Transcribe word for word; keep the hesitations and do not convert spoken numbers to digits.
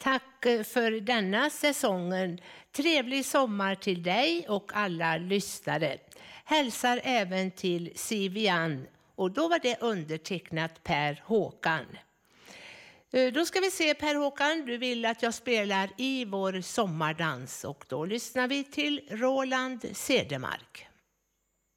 Tack för denna säsongen. Trevlig sommar till dig och alla lyssnare. Hälsar även till Sivian, och då var det undertecknat Per Håkan. Då ska vi se, Per Håkan, du vill att jag spelar i vår sommardans, och då lyssnar vi till Roland Cedermark.